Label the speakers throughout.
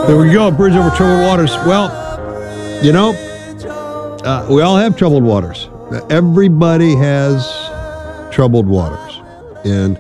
Speaker 1: There we go, Bridge Over Troubled Waters. Well, you know, we all have troubled waters. Everybody has troubled waters. And,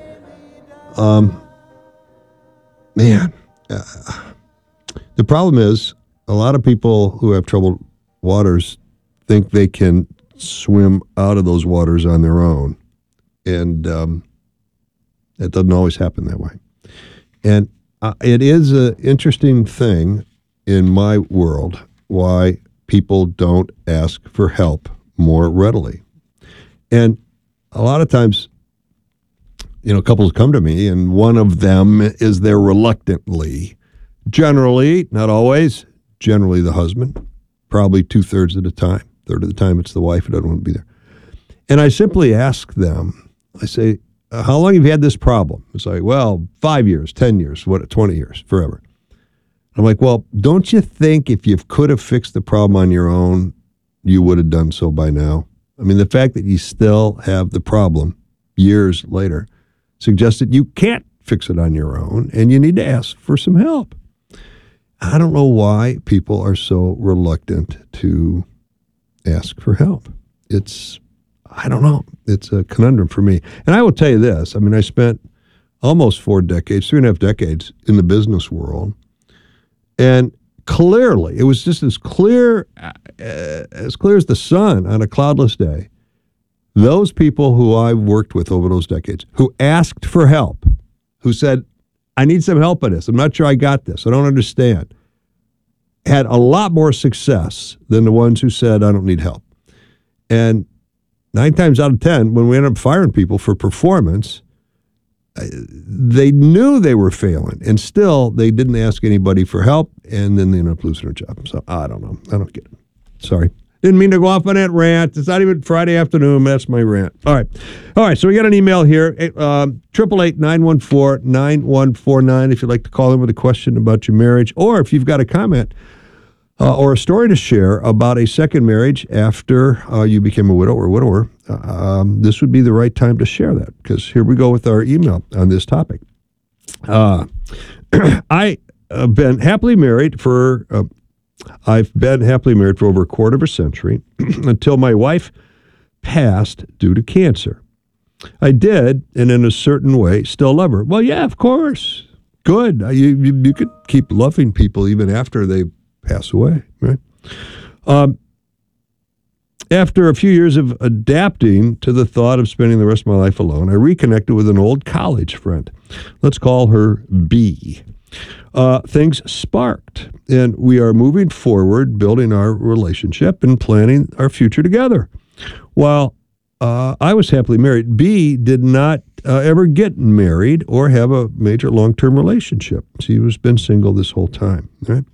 Speaker 1: man, the problem is a lot of people who have troubled waters think they can swim out of those waters on their own. And it doesn't always happen that way. And it is an interesting thing in my world why people don't ask for help more readily. And a lot of times, you know, couples come to me, and one of them is there reluctantly. Generally, not always, generally the husband, probably 2/3 of the time. Third of the time, it's the wife who doesn't want to be there. And I simply ask them, I say, how long have you had this problem? It's like, well, 5 years, 10 years, 20 years, forever. I'm like, well, don't you think if you could have fixed the problem on your own, you would have done so by now? I mean, the fact that you still have the problem years later suggests that you can't fix it on your own and you need to ask for some help. I don't know why people are so reluctant to ask for help. I don't know. It's a conundrum for me. And I will tell you this. I mean, I spent almost 4 decades, 3.5 decades in the business world. And clearly, it was just as clear as the sun on a cloudless day. Those people who I worked with over those decades, who asked for help, who said, I need some help in this. I'm not sure I got this. I don't understand. Had a lot more success than the ones who said, I don't need help. And 9 times out of 10, when we end up firing people for performance, they knew they were failing, and still they didn't ask anybody for help, and then they ended up losing their job. So I don't know. I don't get it. Sorry. Didn't mean to go off on that rant. It's not even Friday afternoon. That's my rant. All right. So we got an email here, 888-914-9149, if you'd like to call in with a question about your marriage, or if you've got a comment or a story to share about a second marriage after you became a widow or widower, this would be the right time to share that, because here we go with our email on this topic. I've been happily married for over a quarter of a century until my wife passed due to cancer. I did, and in a certain way, still love her. Well, yeah, of course. Good. You could keep loving people even after they pass away, right? After a few years of adapting to the thought of spending the rest of my life alone, I reconnected with an old college friend. Let's call her B. Things sparked, and we are moving forward, building our relationship and planning our future together. While I was happily married, B did not ever get married or have a major long-term relationship. She has been single this whole time, right?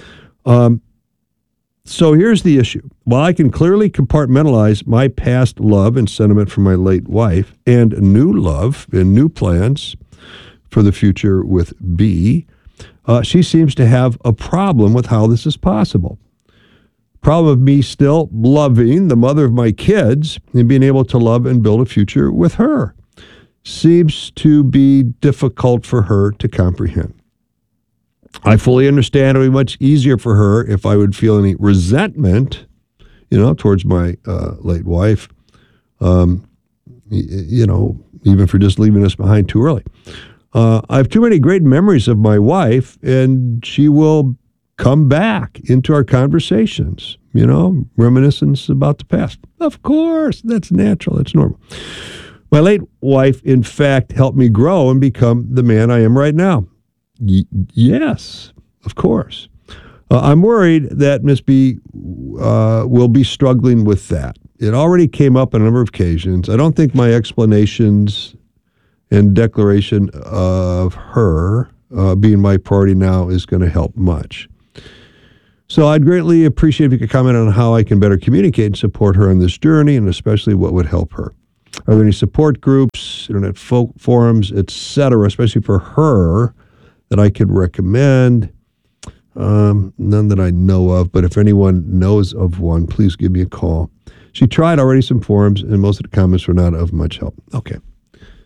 Speaker 1: So here's the issue. While I can clearly compartmentalize my past love and sentiment for my late wife and new love and new plans for the future with B, she seems to have a problem with how this is possible. Problem of me still loving the mother of my kids and being able to love and build a future with her seems to be difficult for her to comprehend. I fully understand it would be much easier for her if I would feel any resentment, towards my late wife, even for just leaving us behind too early. I have too many great memories of my wife, and she will come back into our conversations, reminiscence about the past. Of course, that's natural, that's normal. My late wife, in fact, helped me grow and become the man I am right now. Yes, of course. I'm worried that Miss B will be struggling with that. It already came up on a number of occasions. I don't think my explanations and declaration of her being my priority now is going to help much. So I'd greatly appreciate if you could comment on how I can better communicate and support her on this journey, and especially what would help her. Are there any support groups, internet forums, etc., especially for her, that I could recommend? None that I know of, but if anyone knows of one, please give me a call. She tried already some forums, and most of the comments were not of much help. Okay.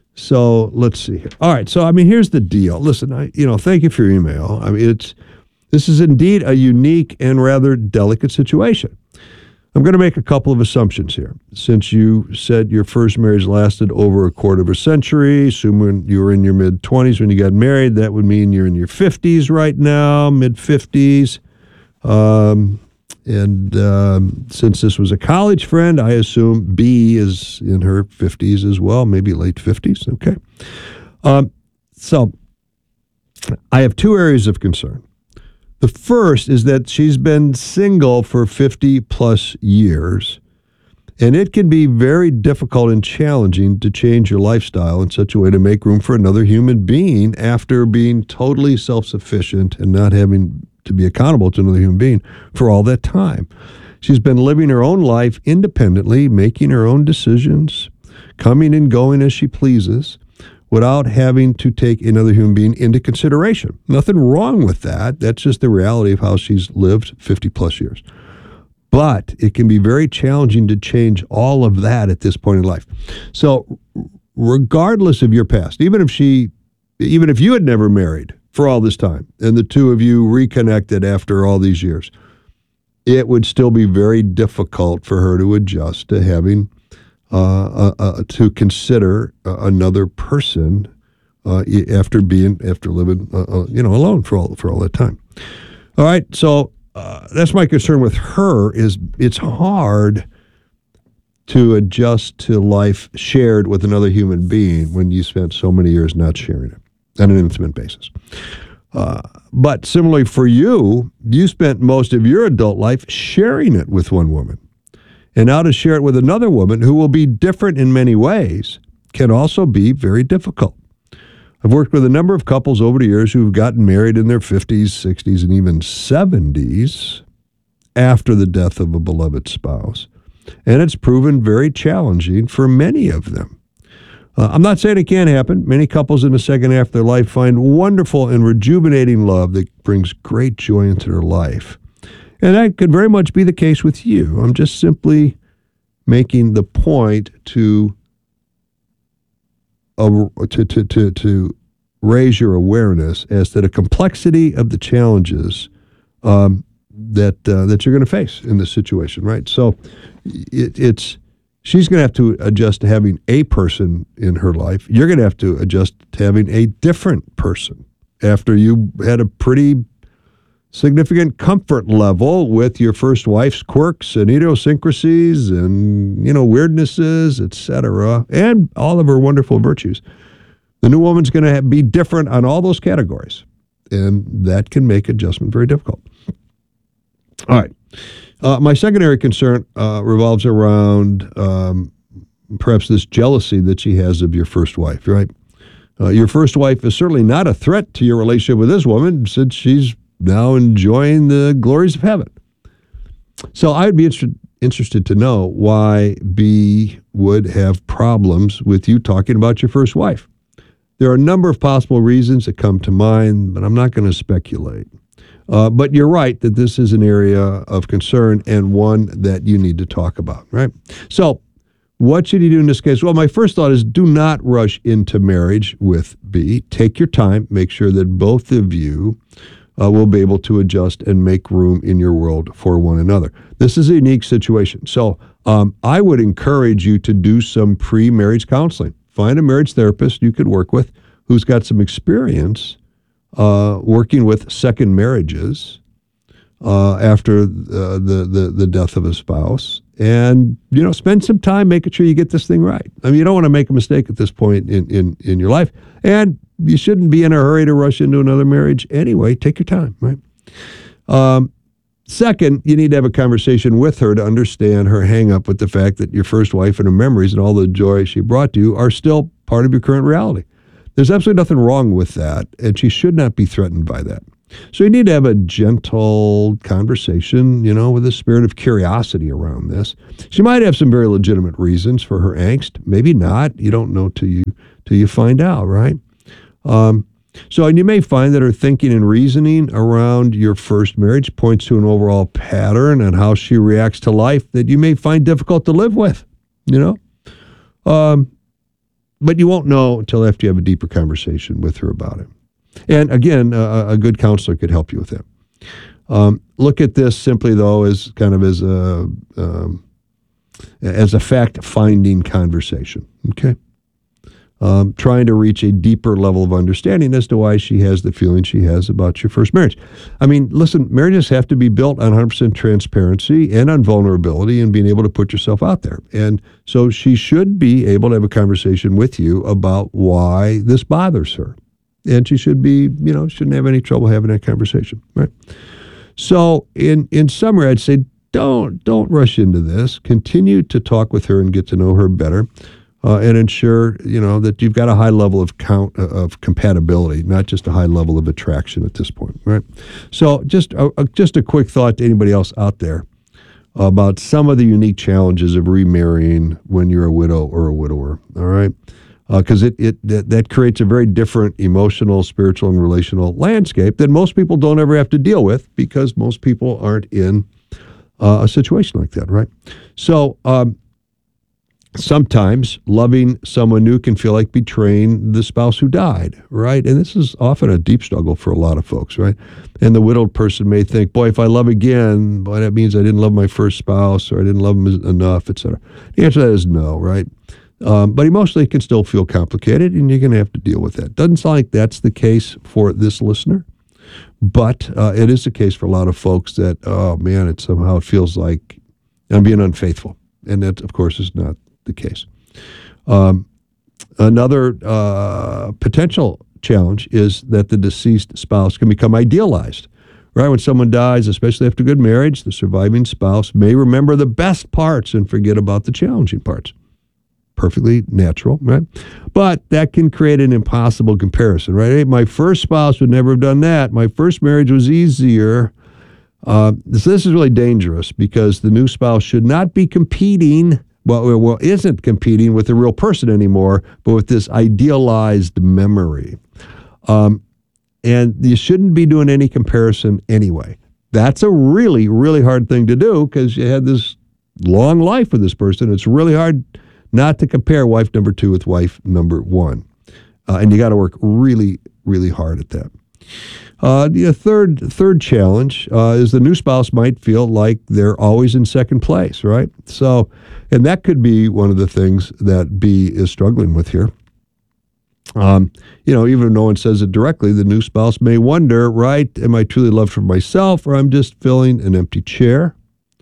Speaker 1: So let's see here. All right. So, here's the deal. Listen, thank you for your email. This is indeed a unique and rather delicate situation. I'm going to make a couple of assumptions here. Since you said your first marriage lasted over a quarter of a century, assume when you were in your mid-20s when you got married, that would mean you're in your 50s right now, mid-50s. Since this was a college friend, I assume B is in her 50s as well, maybe late 50s. Okay. So I have two areas of concern. The first is that she's been single for 50 plus years, and it can be very difficult and challenging to change your lifestyle in such a way to make room for another human being after being totally self-sufficient and not having to be accountable to another human being for all that time. She's been living her own life independently, making her own decisions, coming and going as she pleases, without having to take another human being into consideration. Nothing wrong with that. That's just the reality of how she's lived 50 plus years. But it can be very challenging to change all of that at this point in life. So regardless of your past, even if you had never married for all this time and the two of you reconnected after all these years, it would still be very difficult for her to adjust to having to consider another person after living alone for all that time. All right, so that's my concern with her. Is it's hard to adjust to life shared with another human being when you spent so many years not sharing it on an intimate basis. But similarly for you, you spent most of your adult life sharing it with one woman. And now to share it with another woman who will be different in many ways can also be very difficult. I've worked with a number of couples over the years who've gotten married in their 50s, 60s, and even 70s after the death of a beloved spouse. And it's proven very challenging for many of them. I'm not saying it can't happen. Many couples in the second half of their life find wonderful and rejuvenating love that brings great joy into their life. And that could very much be the case with you. I'm just simply making the point to raise your awareness as to the complexity of the challenges that you're going to face in this situation, right? So she's going to have to adjust to having a person in her life. You're going to have to adjust to having a different person after you had a pretty significant comfort level with your first wife's quirks and idiosyncrasies and, weirdnesses, etc., and all of her wonderful virtues. The new woman's going to be different on all those categories, and that can make adjustment very difficult. All right. My secondary concern revolves around perhaps this jealousy that she has of your first wife, right? Your first wife is certainly not a threat to your relationship with this woman since she's now enjoying the glories of heaven. So I'd be interested to know why B would have problems with you talking about your first wife. There are a number of possible reasons that come to mind, but I'm not going to speculate. But you're right that this is an area of concern and one that you need to talk about, right? So what should you do in this case? Well, my first thought is do not rush into marriage with B. Take your time. Make sure that both of you will be able to adjust and make room in your world for one another. This is a unique situation. So I would encourage you to do some pre-marriage counseling. Find a marriage therapist you could work with who's got some experience working with second marriages after the death of a spouse. And, spend some time making sure you get this thing right. I mean, you don't want to make a mistake at this point in your life. And you shouldn't be in a hurry to rush into another marriage anyway. Take your time, right? Second, you need to have a conversation with her to understand her hang up with the fact that your first wife and her memories and all the joy she brought you are still part of your current reality. There's absolutely nothing wrong with that, and she should not be threatened by that. So you need to have a gentle conversation, with a spirit of curiosity around this. She might have some very legitimate reasons for her angst. Maybe not. You don't know till you find out, right? And you may find that her thinking and reasoning around your first marriage points to an overall pattern and how she reacts to life that you may find difficult to live with, But you won't know until after you have a deeper conversation with her about it. And again, a good counselor could help you with that. Look at this simply, though, as kind of as a fact-finding conversation, okay? Trying to reach a deeper level of understanding as to why she has the feeling she has about your first marriage. I mean, listen, marriages have to be built on 100% transparency and on vulnerability and being able to put yourself out there. And so she should be able to have a conversation with you about why this bothers her. And she should be, shouldn't have any trouble having that conversation, right? So in summary, I'd say don't rush into this. Continue to talk with her and get to know her better. And ensure, that you've got a high level of compatibility, not just a high level of attraction at this point, right? So just a quick thought to anybody else out there about some of the unique challenges of remarrying when you're a widow or a widower, all right? Because that creates a very different emotional, spiritual, and relational landscape that most people don't ever have to deal with because most people aren't in a situation like that, right? So, sometimes loving someone new can feel like betraying the spouse who died, right? And this is often a deep struggle for a lot of folks, right? And the widowed person may think, boy, if I love again, boy, that means I didn't love my first spouse or I didn't love him enough, etc. The answer to that is no, right? But emotionally, it can still feel complicated, and you're going to have to deal with that. Doesn't sound like that's the case for this listener, but it is the case for a lot of folks that, oh, man, it feels like I'm being unfaithful. And that, of course, is not the case. Another potential challenge is that the deceased spouse can become idealized. Right? When someone dies, especially after a good marriage, the surviving spouse may remember the best parts and forget about the challenging parts. Perfectly natural, right? But that can create an impossible comparison, right? Hey, my first spouse would never have done that. My first marriage was easier. This is really dangerous because the new spouse should not be competing. Well, isn't competing with the real person anymore, but with this idealized memory. And you shouldn't be doing any comparison anyway. That's a really, really hard thing to do because you had this long life with this person. It's really hard not to compare wife number 2 with wife number 1. And you got to work really, really hard at that. The third challenge is the new spouse might feel like they're always in second place, right? So, and that could be one of the things that B is struggling with here. Even if no one says it directly, the new spouse may wonder, right, am I truly loved for myself or I'm just filling an empty chair?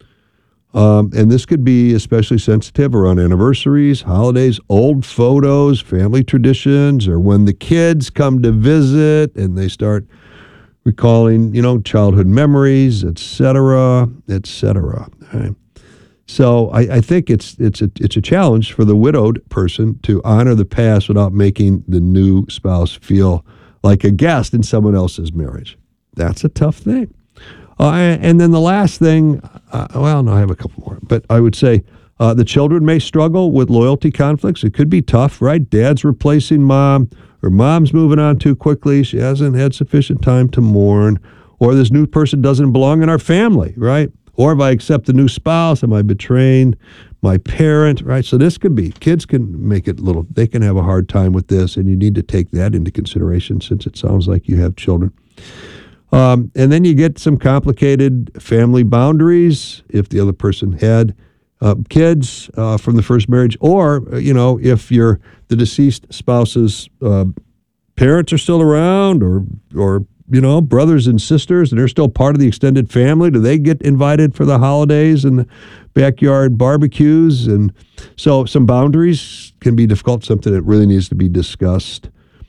Speaker 1: And this could be especially sensitive around anniversaries, holidays, old photos, family traditions, or when the kids come to visit and they start recalling, childhood memories, et cetera, et cetera. Right? So I think it's a challenge for the widowed person to honor the past without making the new spouse feel like a guest in someone else's marriage. That's a tough thing. And then the last thing, I have a couple more, but I would say the children may struggle with loyalty conflicts. It could be tough, right? Dad's replacing mom, or mom's moving on too quickly. She hasn't had sufficient time to mourn, or this new person doesn't belong in our family, right? Or if I accept the new spouse, am I betraying my parent, right? So this could be, kids can make it they can have a hard time with this, and you need to take that into consideration since it sounds like you have children. And then you get some complicated family boundaries if the other person had kids from the first marriage, or, if the deceased spouse's parents are still around, or brothers and sisters, and they're still part of the extended family. Do they get invited for the holidays and the backyard barbecues? And so some boundaries can be difficult, something that really needs to be discussed.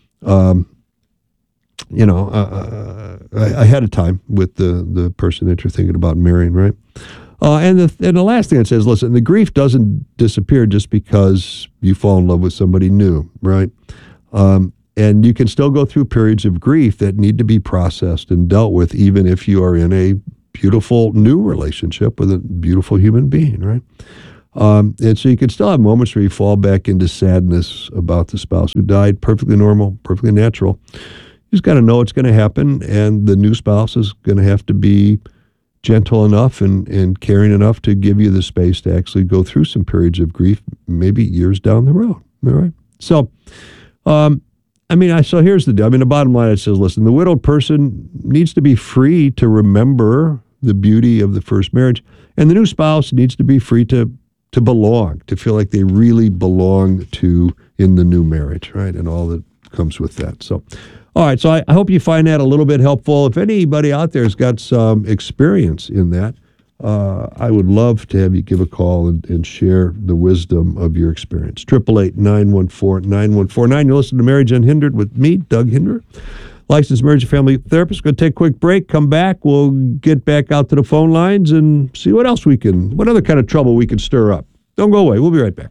Speaker 1: Ahead of time with the person that you're thinking about marrying, right? And the last thing it says, listen, the grief doesn't disappear just because you fall in love with somebody new, right? And you can still go through periods of grief that need to be processed and dealt with, even if you are in a beautiful new relationship with a beautiful human being, right? And so you can still have moments where you fall back into sadness about the spouse who died. Perfectly normal, perfectly natural. You just got to know it's going to happen, and the new spouse is going to have to be gentle enough and caring enough to give you the space to actually go through some periods of grief, maybe years down the road. All right. So, So here's the deal. The bottom line, it says, listen, the widowed person needs to be free to remember the beauty of the first marriage, and the new spouse needs to be free to belong, to feel like they really belong in the new marriage, right? And all that comes with that. So, all right. So I hope you find that a little bit helpful. If anybody out there has got some experience in that, I would love to have you give a call and share the wisdom of your experience. 888-914-9149. You listen to Marriage Unhindered with me, Doug Hinderer, licensed marriage and family therapist. Going to take a quick break, come back. We'll get back out to the phone lines and see what other kind of trouble we can stir up. Don't go away. We'll be right back.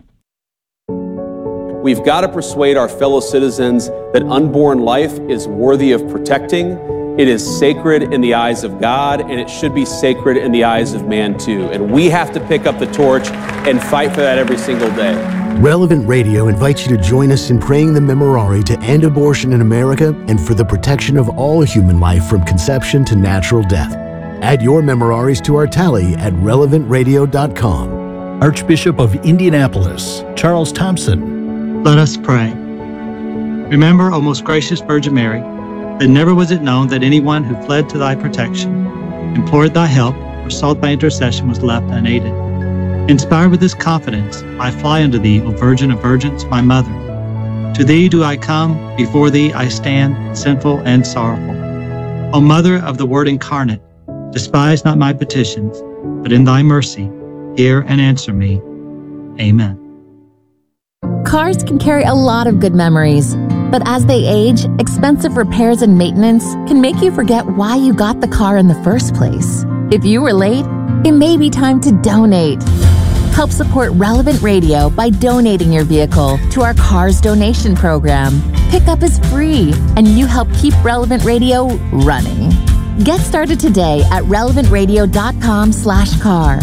Speaker 2: We've got to persuade our fellow citizens that unborn life is worthy of protecting. It is sacred in the eyes of God, and it should be sacred in the eyes of man too. And we have to pick up the torch and fight for that every single day.
Speaker 3: Relevant Radio invites you to join us in praying the Memorare to end abortion in America and for the protection of all human life from conception to natural death. Add your Memoraries to our tally at relevantradio.com.
Speaker 4: Archbishop of Indianapolis, Charles Thompson.
Speaker 5: Let us pray. Remember, O most gracious Virgin Mary, that never was it known that anyone who fled to thy protection, implored thy help, or sought thy intercession was left unaided. Inspired with this confidence, I fly unto thee, O Virgin of Virgins, my Mother. To thee do I come, before thee I stand, sinful and sorrowful. O Mother of the Word incarnate, despise not my petitions, but in thy mercy, hear and answer me. Amen.
Speaker 6: Cars can carry a lot of good memories, but as they age, expensive repairs and maintenance can make you forget why you got the car in the first place. If you were late, it may be time to donate. Help support Relevant Radio by donating your vehicle to our Cars Donation Program. Pickup is free, and you help keep Relevant Radio running. Get started today at relevantradio.com/car.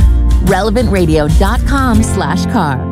Speaker 6: relevantradio.com/car.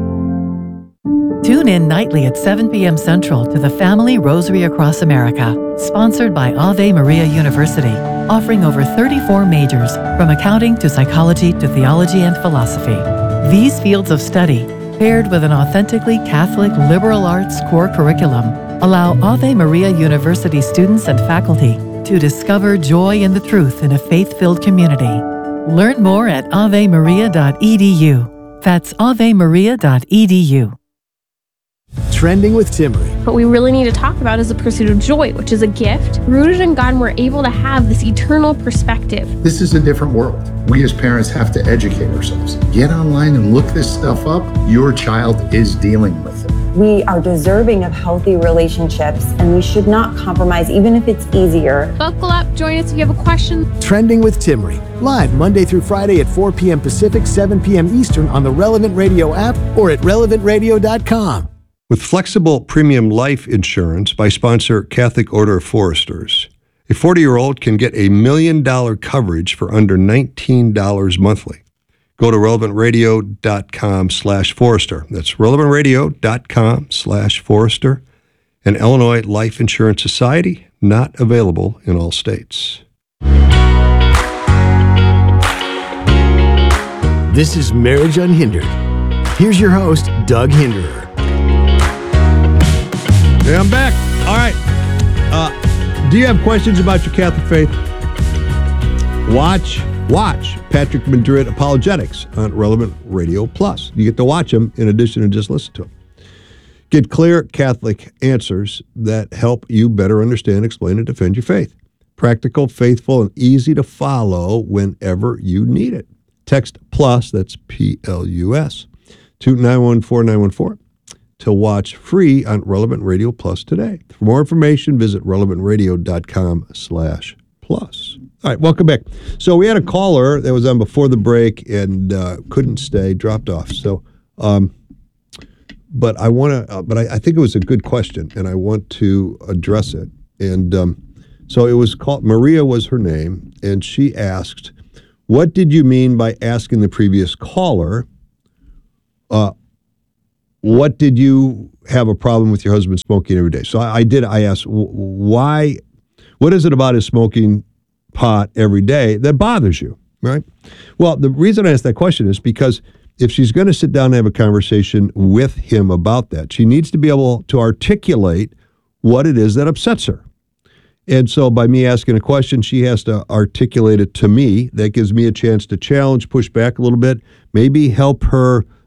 Speaker 7: Tune in nightly at 7 p.m. Central to the Family Rosary Across America, sponsored by Ave Maria University, offering over 34 majors, from accounting to psychology to theology and philosophy. These fields of study, paired with an authentically Catholic liberal arts core curriculum, allow Ave Maria University students and faculty to discover joy in the truth in a faith-filled community. Learn more at avemaria.edu. That's avemaria.edu.
Speaker 3: Trending with Timmery.
Speaker 8: What we really need to talk about is the pursuit of joy, which is a gift rooted in God, and we're able to have this eternal perspective.
Speaker 9: This is a different world. We as parents have to educate ourselves. Get online and look this stuff up. Your child is dealing with it.
Speaker 10: We are deserving of healthy relationships, and we should not compromise, even if it's easier.
Speaker 8: Buckle up, join us if you have a question.
Speaker 3: Trending with Timmery, live Monday through Friday at 4 p.m. Pacific, 7 p.m. Eastern on the Relevant Radio app or at relevantradio.com.
Speaker 1: With flexible premium life insurance by sponsor Catholic Order of Foresters, a 40-year-old can get $1 million coverage for under $19 monthly. Go to relevantradio.com/Forester. That's relevantradio.com/Forester. An Illinois Life Insurance Society, not available in all states.
Speaker 3: This is Marriage Unhindered. Here's your host, Doug Hinderer.
Speaker 1: Hey, I'm back. All right. Do you have questions about your Catholic faith? Watch Patrick Madrid Apologetics on Relevant Radio Plus. You get to watch them in addition to just listen to them. Get clear Catholic answers that help you better understand, explain, and defend your faith. Practical, faithful, and easy to follow whenever you need it. Text PLUS, that's PLUS, to 914-914 to watch free on Relevant Radio Plus today. For more information, visit relevantradio.com/plus. All right, welcome back. So we had a caller that was on before the break and couldn't stay, dropped off. So, but I want to, I think it was a good question, and I want to address it. And so it was called, Maria was her name, and she asked, what did you mean by asking the previous caller, what did you have a problem with your husband smoking every day? So I asked, why, what is it about his smoking pot every day that bothers you, right? Well, the reason I asked that question is because if she's going to sit down and have a conversation with him about that, she needs to be able to articulate what it is that upsets her. And so by me asking a question, she has to articulate it to me. That gives me a chance to challenge, push back a little bit, maybe help her